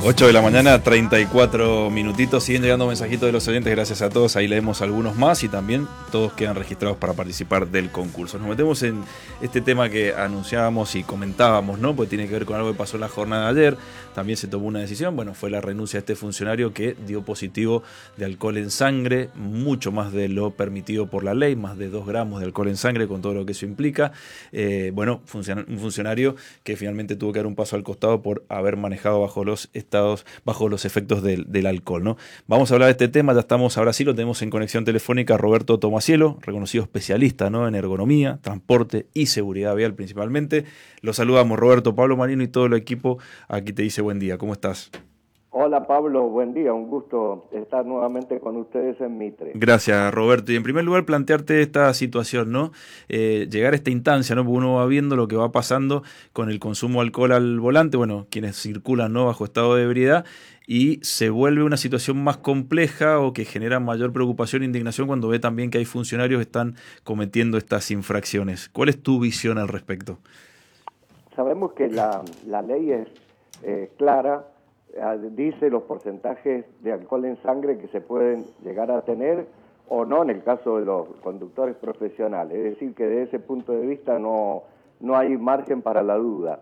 8 de la mañana, 34 minutitos. Siguen llegando mensajitos de los oyentes, gracias a todos. Ahí leemos algunos más y también todos quedan registrados para participar del concurso. Nos metemos en este tema que anunciábamos y comentábamos, ¿no? Porque tiene que ver con algo que pasó en la jornada de ayer. También se tomó una decisión, bueno, fue la renuncia de este funcionario que dio positivo de alcohol en sangre, mucho más de lo permitido por la ley, más de 2 gramos de alcohol en sangre, con todo lo que eso implica. Un funcionario que finalmente tuvo que dar un paso al costado por haber manejado bajo los efectos del alcohol, ¿no? Vamos a hablar de este tema, ya estamos, ahora sí lo tenemos en conexión telefónica, Roberto Tomacielo, reconocido especialista, ¿no?, en ergonomía, transporte y seguridad vial principalmente. Lo saludamos, Roberto. Pablo Marino y todo el equipo aquí te dice buen día, ¿cómo estás? Hola Pablo, buen día, un gusto estar nuevamente con ustedes en Mitre. Gracias, Roberto. Y en primer lugar plantearte esta situación, ¿no? Llegar a esta instancia, ¿no? Porque uno va viendo lo que va pasando con el consumo de alcohol al volante, bueno, quienes circulan, ¿no?, bajo estado de ebriedad, y se vuelve una situación más compleja o que genera mayor preocupación e indignación cuando ve también que hay funcionarios que están cometiendo estas infracciones. ¿Cuál es tu visión al respecto? Sabemos que la ley es clara, dice los porcentajes de alcohol en sangre que se pueden llegar a tener o no en el caso de los conductores profesionales. Es decir, que desde ese punto de vista no hay margen para la duda.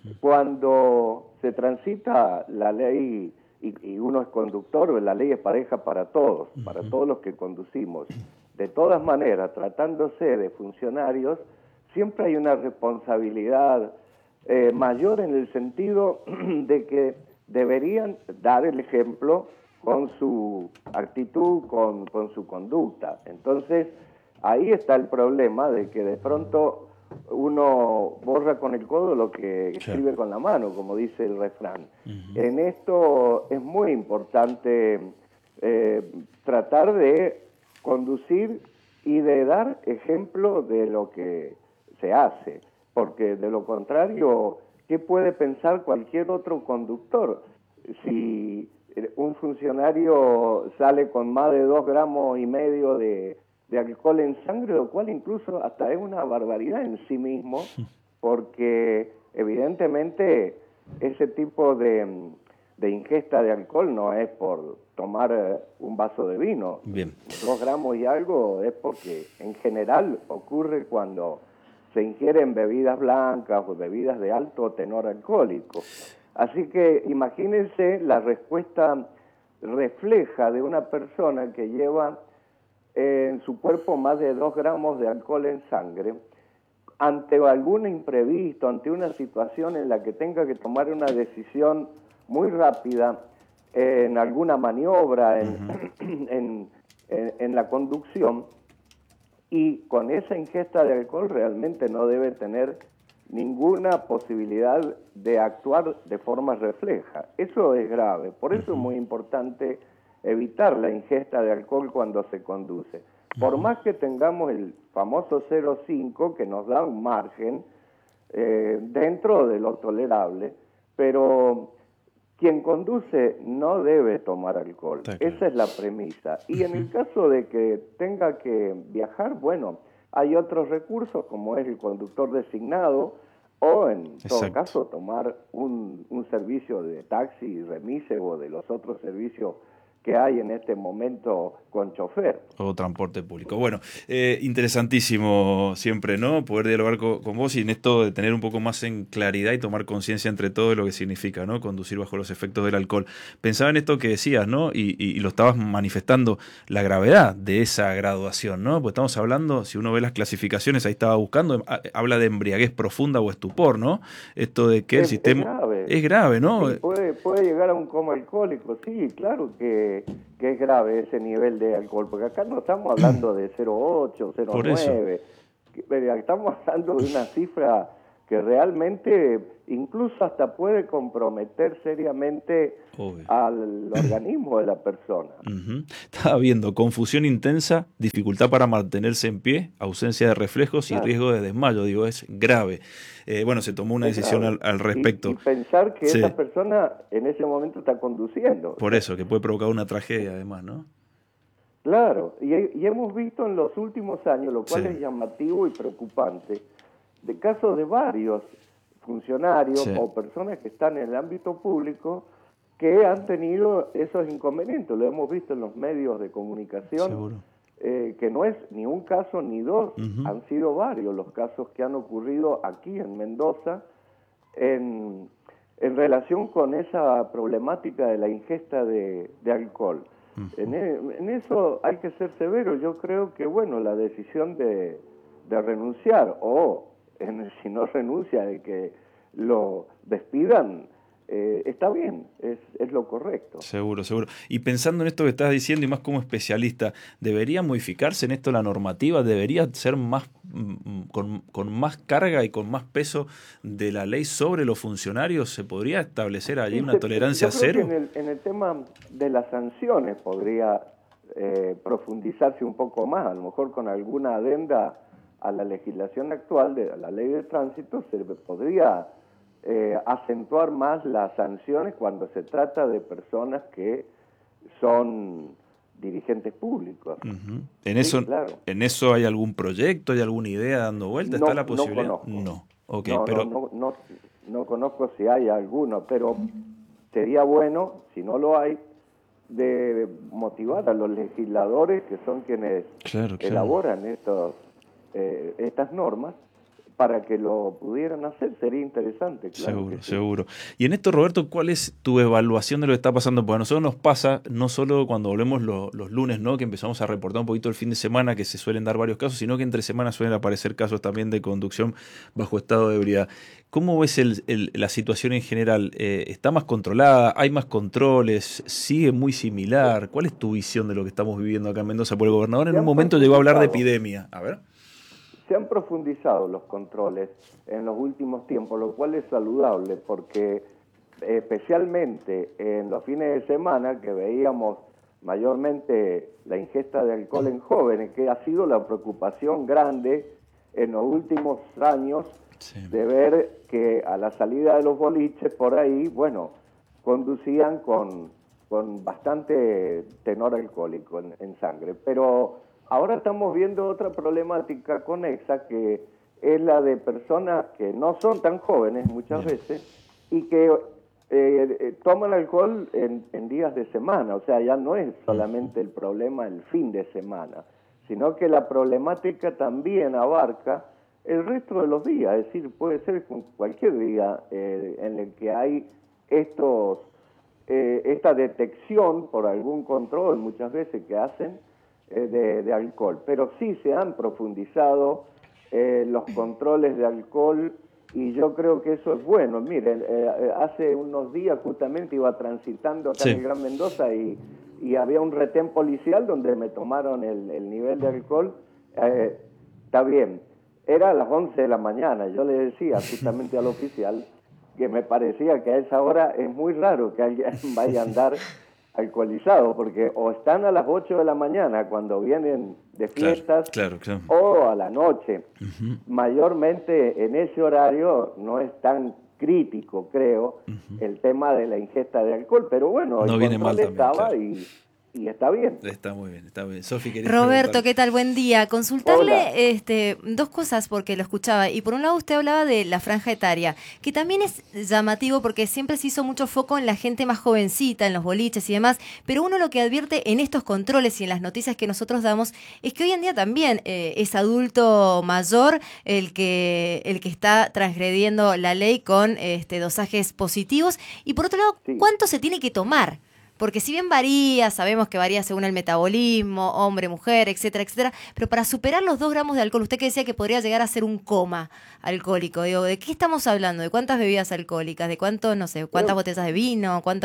Cuando se transita la ley y uno es conductor, la ley es pareja para todos los que conducimos. De todas maneras, tratándose de funcionarios, siempre hay una responsabilidad mayor en el sentido de que deberían dar el ejemplo con su actitud, con su conducta. Entonces, ahí está el problema de que de pronto uno borra con el codo lo que escribe con la mano, como dice el refrán. En esto es muy importante tratar de conducir y de dar ejemplo de lo que se hace, porque de lo contrario, ¿qué puede pensar cualquier otro conductor? Si un funcionario sale con más de 2,5 gramos de alcohol en sangre, lo cual incluso hasta es una barbaridad en sí mismo, porque evidentemente ese tipo de ingesta de alcohol no es por tomar un vaso de vino. Bien. 2 gramos y algo es porque en general ocurre cuando se ingieren bebidas blancas o bebidas de alto tenor alcohólico. Así que imagínense la respuesta refleja de una persona que lleva en su cuerpo más de 2 gramos de alcohol en sangre, ante algún imprevisto, ante una situación en la que tenga que tomar una decisión muy rápida, en alguna maniobra, en la conducción, y con esa ingesta de alcohol realmente no debe tener ninguna posibilidad de actuar de forma refleja. Eso es grave, por eso es muy importante evitar la ingesta de alcohol cuando se conduce. Por más que tengamos el famoso 0,5 que nos da un margen dentro de lo tolerable, pero quien conduce no debe tomar alcohol. Esa es la premisa. Y en el caso de que tenga que viajar, bueno, hay otros recursos como es el conductor designado o en todo caso tomar un servicio de taxi, remise o de los otros servicios que hay en este momento con chofer. O transporte público. Bueno, interesantísimo siempre, ¿no?, poder dialogar con vos y en esto de tener un poco más en claridad y tomar conciencia entre todo de lo que significa, ¿no?, conducir bajo los efectos del alcohol. Pensaba en esto que decías, ¿no?, y lo estabas manifestando, la gravedad de esa graduación, ¿no? Pues estamos hablando, si uno ve las clasificaciones, ahí estaba buscando, habla de embriaguez profunda o estupor, ¿no? Esto de que el sistema... Es grave, ¿no? Sí, puede llegar a un coma alcohólico, sí, claro que es grave ese nivel de alcohol, porque acá no estamos hablando de 0,8, 0,9, estamos hablando de una cifra que realmente incluso hasta puede comprometer seriamente al organismo de la persona. Estaba viendo confusión intensa, dificultad para mantenerse en pie, ausencia de reflejos y riesgo de desmayo. Digo, es grave. Bueno, se tomó una decisión al respecto. Y pensar que esa persona en ese momento está conduciendo. Por eso, que puede provocar una tragedia además, ¿no? Claro, y hemos visto en los últimos años, lo cual es llamativo y preocupante, de casos de varios funcionarios o personas que están en el ámbito público que han tenido esos inconvenientes. Lo hemos visto en los medios de comunicación. Seguro. Que no es ni un caso ni dos, han sido varios los casos que han ocurrido aquí en Mendoza en relación con esa problemática de la ingesta de alcohol. En eso hay que ser severo. Yo creo que, bueno, la decisión de renunciar o, si no renuncia, de que lo despidan, está bien, es lo correcto. Seguro, seguro. Y pensando en esto que estás diciendo y más como especialista, ¿debería modificarse en esto la normativa? ¿Debería ser más con más carga y con más peso de la ley sobre los funcionarios? ¿Se podría establecer allí una tolerancia cero? En el tema de las sanciones podría profundizarse un poco más, a lo mejor con alguna adenda a la legislación actual de la ley de tránsito se podría acentuar más las sanciones cuando se trata de personas que son dirigentes públicos. Claro. ¿En eso hay algún proyecto, hay alguna idea dando vuelta? ¿Está la posibilidad? No conozco. No. Okay, pero... no conozco si hay alguno, pero sería bueno, si no lo hay, de motivar a los legisladores que son quienes elaboran estas normas, para que lo pudieran hacer. Sería interesante, claro. Seguro. Y en esto, Roberto, ¿cuál es tu evaluación de lo que está pasando? Porque a nosotros nos pasa, no solo cuando volvemos los lunes, ¿no?, que empezamos a reportar un poquito el fin de semana, que se suelen dar varios casos, sino que entre semanas suelen aparecer casos también de conducción bajo estado de ebriedad. ¿Cómo ves la situación en general? ¿Está más controlada? ¿Hay más controles? ¿Sigue muy similar? ¿Cuál es tu visión de lo que estamos viviendo acá en Mendoza? Porque el gobernador en un momento llegó a hablar de epidemia. A ver. Se han profundizado los controles en los últimos tiempos, lo cual es saludable porque especialmente en los fines de semana que veíamos mayormente la ingesta de alcohol en jóvenes, que ha sido la preocupación grande en los últimos años, de ver que a la salida de los boliches por ahí, bueno, conducían con bastante tenor alcohólico en sangre, pero ahora estamos viendo otra problemática conexa, que es la de personas que no son tan jóvenes muchas veces y que toman alcohol en días de semana. O sea, ya no es solamente el problema el fin de semana, sino que la problemática también abarca el resto de los días. Es decir, puede ser cualquier día en el que hay esta detección por algún control muchas veces que hacen de alcohol, pero sí se han profundizado los controles de alcohol y yo creo que eso es bueno. Miren, hace unos días justamente iba transitando acá en el Gran Mendoza y había un retén policial donde me tomaron el nivel de alcohol. Está bien, era a las 11 de la mañana, yo le decía justamente al oficial que me parecía que a esa hora es muy raro que alguien vaya a andar alcoholizado, porque o están a las 8 de la mañana cuando vienen de fiestas, claro. o a la noche. Mayormente en ese horario no es tan crítico, creo, el tema de la ingesta de alcohol, pero bueno, no el viene control mal también, estaba claro. Y está bien. Está muy bien, está bien. Sofi, ¿querés Roberto, preguntar? ¿qué tal? Buen día. Consultarle Hola. Dos cosas porque lo escuchaba. Y por un lado usted hablaba de la franja etaria, que también es llamativo porque siempre se hizo mucho foco en la gente más jovencita, en los boliches y demás, pero uno lo que advierte en estos controles y en las noticias que nosotros damos es que hoy en día también es adulto mayor el que está transgrediendo la ley con dosajes positivos. Y por otro lado, ¿cuánto se tiene que tomar? Porque si bien varía, sabemos que varía según el metabolismo, hombre, mujer, etcétera, etcétera, pero para superar los 2 gramos de alcohol, usted que decía que podría llegar a ser un coma alcohólico, digo, ¿de qué estamos hablando? ¿De cuántas bebidas alcohólicas? ¿De cuánto, no sé, cuántas botellas de vino? ¿Cuánto?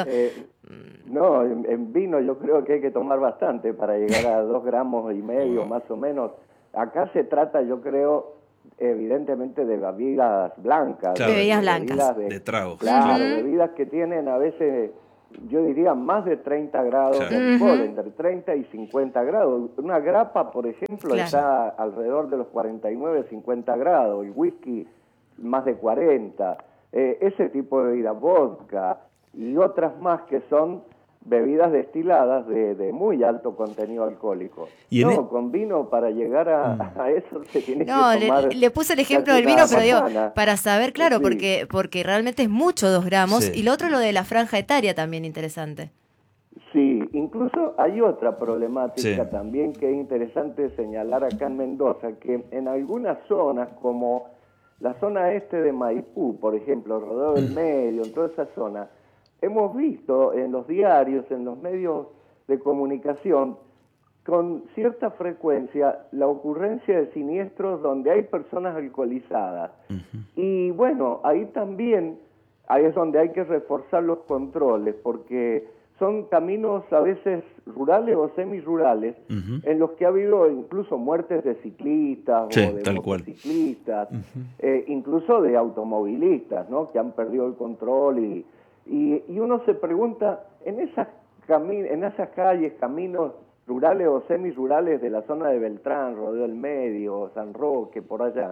No, en vino yo creo que hay que tomar bastante para llegar a 2,5 gramos más o menos. Acá se trata, yo creo, evidentemente de bebidas blancas. Claro, bebidas blancas. De tragos. Claro, bebidas que tienen a veces, yo diría, más de 30 grados de alcohol, entre 30 y 50 grados. Una grapa, por ejemplo, está alrededor de los 49, 50 grados. El whisky, más de 40. Ese tipo de bebida, vodka y otras más que son bebidas destiladas de muy alto contenido alcohólico. Y con vino para llegar a eso se tiene que tomar... le puse el ejemplo del vino, pero digo, para saber, claro, sí. porque realmente es mucho 2 gramos. Sí. Y lo otro, lo de la franja etaria, también interesante. Sí, incluso hay otra problemática sí. también que es interesante señalar acá en Mendoza, que en algunas zonas, como la zona este de Maipú, por ejemplo, Rodeo del Medio, en toda esa zona, hemos visto en los diarios, en los medios de comunicación, con cierta frecuencia la ocurrencia de siniestros donde hay personas alcoholizadas. Y bueno, ahí es donde hay que reforzar los controles, porque son caminos a veces rurales o semirurales, en los que ha habido incluso muertes de ciclistas sí, o de motociclistas, incluso de automovilistas, ¿no? Que han perdido el control y uno se pregunta, en esas calles, caminos rurales o semirurales de la zona de Beltrán, Rodeo del Medio, San Roque, por allá,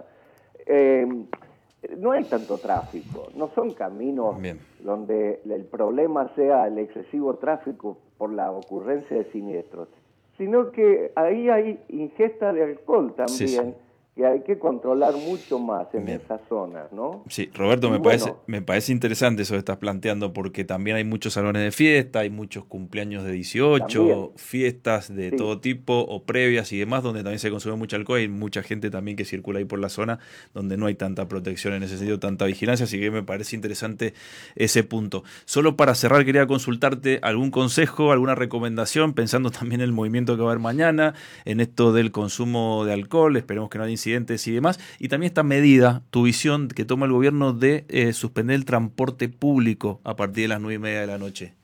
no hay tanto tráfico, no son caminos donde el problema sea el excesivo tráfico por la ocurrencia de siniestros, sino que ahí hay ingesta de alcohol también, que hay que controlar mucho más en esas zonas, ¿no? Sí, Roberto, me parece interesante eso que estás planteando, porque también hay muchos salones de fiesta, hay muchos cumpleaños de 18, también fiestas de todo tipo, o previas y demás, donde también se consume mucho alcohol, hay mucha gente también que circula ahí por la zona, donde no hay tanta protección en ese sentido, tanta vigilancia, así que me parece interesante ese punto. Solo para cerrar, quería consultarte algún consejo, alguna recomendación, pensando también en el movimiento que va a haber mañana, en esto del consumo de alcohol, esperemos que no haya incidentes y demás, y también esta medida, tu visión que toma el gobierno de suspender el transporte público a partir de las 9:30 de la noche.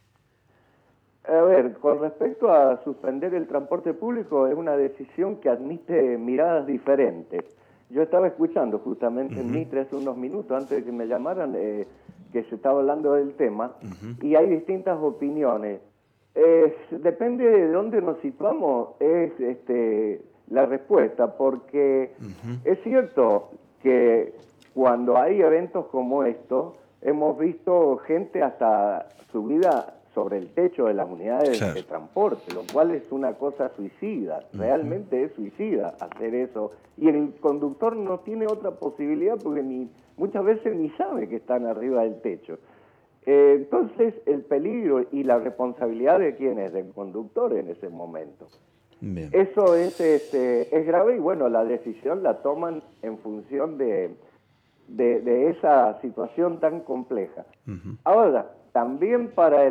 A ver, con respecto a suspender el transporte público, es una decisión que admite miradas diferentes. Yo estaba escuchando justamente en Mitre hace unos minutos, antes de que me llamaran, que se estaba hablando del tema, y hay distintas opiniones. Depende de dónde nos situamos, la respuesta, porque es cierto que cuando hay eventos como estos, hemos visto gente hasta subida sobre el techo de las unidades de transporte, lo cual es una cosa suicida, realmente es suicida hacer eso, y el conductor no tiene otra posibilidad porque muchas veces ni sabe que están arriba del techo. Entonces el peligro y la responsabilidad de quién es, del conductor en ese momento. Bien. Eso es grave y bueno, la decisión la toman en función de esa situación tan compleja. Ahora, también para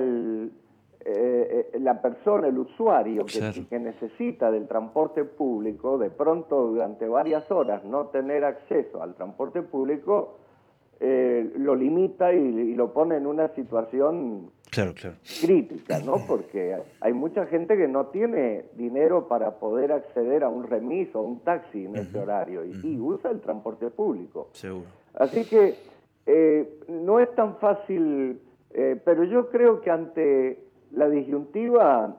la persona, el usuario que necesita del transporte público, de pronto durante varias horas no tener acceso al transporte público, lo limita y lo pone en una situación crítica, ¿no? Porque hay mucha gente que no tiene dinero para poder acceder a un remis o un taxi en ese horario y usa el transporte público. Seguro. Así que no es tan fácil, pero yo creo que ante la disyuntiva,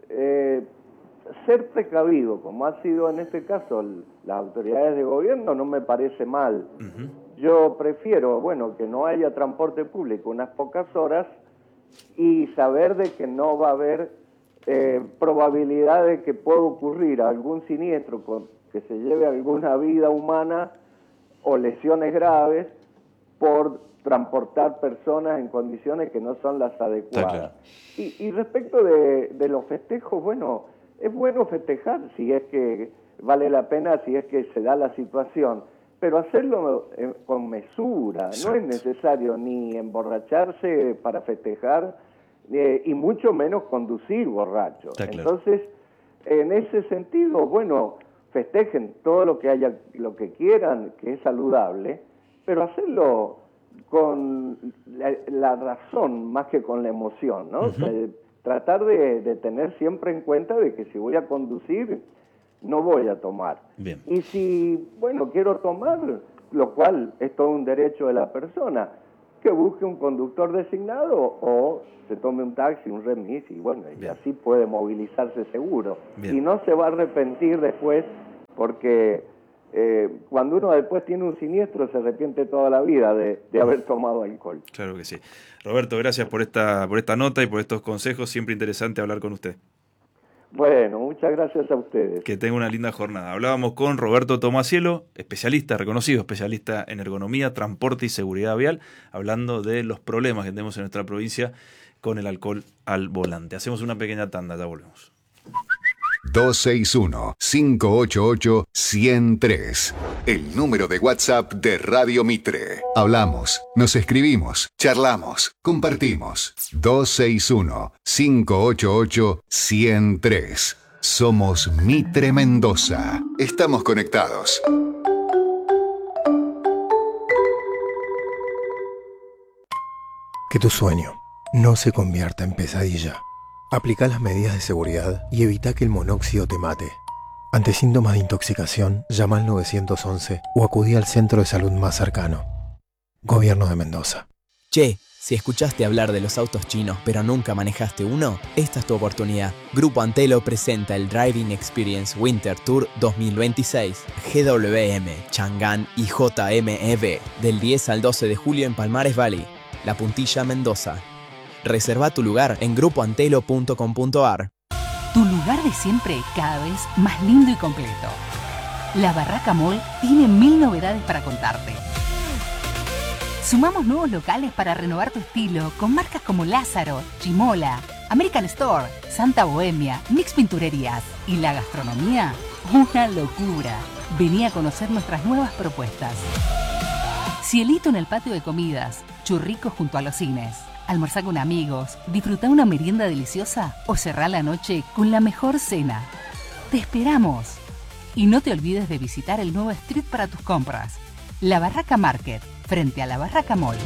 ser precavido, como ha sido en este caso las autoridades de gobierno, no me parece mal. Yo prefiero, que no haya transporte público unas pocas horas y saber de que no va a haber probabilidad de que pueda ocurrir algún siniestro que se lleve alguna vida humana o lesiones graves por transportar personas en condiciones que no son las adecuadas. Y respecto de los festejos, es bueno festejar si es que vale la pena, si es que se da la situación, pero hacerlo con mesura. No es necesario ni emborracharse para festejar, y mucho menos conducir borracho. Entonces, en ese sentido, festejen todo lo que quieran, que es saludable, pero hacerlo con la razón más que con la emoción, ¿no? Tratar de tener siempre en cuenta de que si voy a conducir, no voy a tomar. Bien. Y si, quiero tomar, lo cual es todo un derecho de la persona, que busque un conductor designado o se tome un taxi, un remis, y así puede movilizarse seguro. Bien. Y no se va a arrepentir después porque cuando uno después tiene un siniestro se arrepiente toda la vida de haber tomado alcohol. Claro que sí. Roberto, gracias por esta nota y por estos consejos. Siempre interesante hablar con usted. Bueno, muchas gracias a ustedes. Que tenga una linda jornada. Hablábamos con Roberto Tomasiello, reconocido especialista en ergonomía, transporte y seguridad vial, hablando de los problemas que tenemos en nuestra provincia con el alcohol al volante. Hacemos una pequeña tanda, ya volvemos. 261-588-103. El número de WhatsApp de Radio Mitre. Hablamos, nos escribimos, charlamos, compartimos. 261-588-103. Somos Mitre Mendoza. Estamos conectados. Que tu sueño no se convierta en pesadilla. Aplica las medidas de seguridad y evita que el monóxido te mate. Ante síntomas de intoxicación, llama al 911 o acudí al centro de salud más cercano. Gobierno de Mendoza. Che, si escuchaste hablar de los autos chinos pero nunca manejaste uno, esta es tu oportunidad. Grupo Antelo presenta el Driving Experience Winter Tour 2026, GWM, Chang'an y JMEV, del 10 al 12 de julio en Palmares Valley, La Puntilla, Mendoza. Reserva tu lugar en grupoantelo.com.ar. Tu lugar de siempre cada vez más lindo y completo. La Barraca Mall tiene 1000 novedades para contarte. Sumamos nuevos locales para renovar tu estilo con marcas como Lázaro, Chimola, American Store, Santa Bohemia, Mix Pinturerías y la gastronomía, una locura. Vení a conocer nuestras nuevas propuestas. Cielito en el patio de comidas, churricos junto a los cines. Almorzar con amigos, disfrutar una merienda deliciosa o cerrar la noche con la mejor cena. ¡Te esperamos! Y no te olvides de visitar el nuevo street para tus compras. La Barraca Market, frente a la Barraca Mall.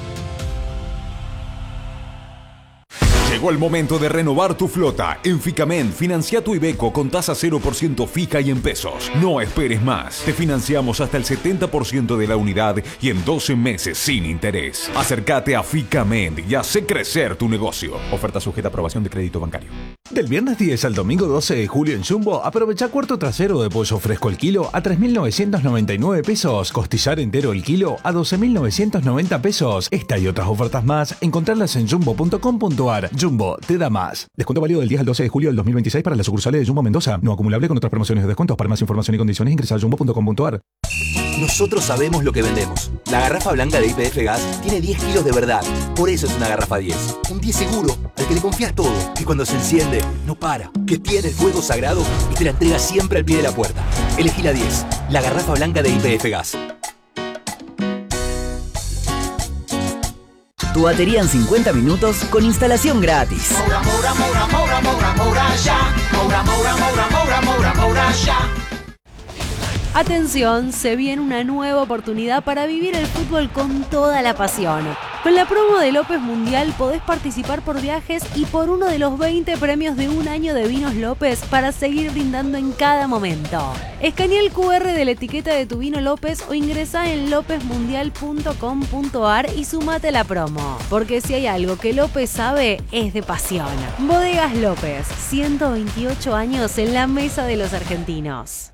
Llegó el momento de renovar tu flota. En Ficamen, financia tu Iveco con tasa 0% fija y en pesos. No esperes más. Te financiamos hasta el 70% de la unidad y en 12 meses sin interés. Acércate a Ficamen y hace crecer tu negocio. Oferta sujeta a aprobación de crédito bancario. Del viernes 10 al domingo 12 de julio en Jumbo, aprovecha cuarto trasero de pollo fresco el kilo a 3.999 pesos. Costillar entero el kilo a 12.990 pesos. Esta y otras ofertas más, encontrarlas en jumbo.com.ar. Jumbo, te da más. Descuento válido del 10 al 12 de julio del 2026 para las sucursales de Jumbo Mendoza. No acumulable con otras promociones de descuentos. Para más información y condiciones ingresa a jumbo.com.ar. Nosotros sabemos lo que vendemos. La garrafa blanca de YPF Gas tiene 10 kilos de verdad. Por eso es una garrafa 10. Un 10 seguro, al que le confías todo. Que cuando se enciende, no para. Que tiene el fuego sagrado y te la entrega siempre al pie de la puerta. Elegí la 10. La garrafa blanca de YPF Gas. Tu batería en 50 minutos con instalación gratis. Moura, Moura, Moura, Moura, Moura, Moura, ya. Moura, Moura, Moura, Moura, Moura, Moura, ya. Atención, se viene una nueva oportunidad para vivir el fútbol con toda la pasión. Con la promo de López Mundial podés participar por viajes y por uno de los 20 premios de un año de Vinos López para seguir brindando en cada momento. Escanea el QR de la etiqueta de tu vino López o ingresa en lopezmundial.com.ar y sumate a la promo. Porque si hay algo que López sabe, es de pasión. Bodegas López, 128 años en la mesa de los argentinos.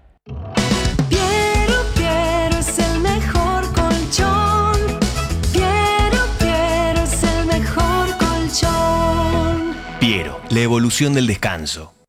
Piero es el mejor colchón. Piero es el mejor colchón. Piero, la evolución del descanso.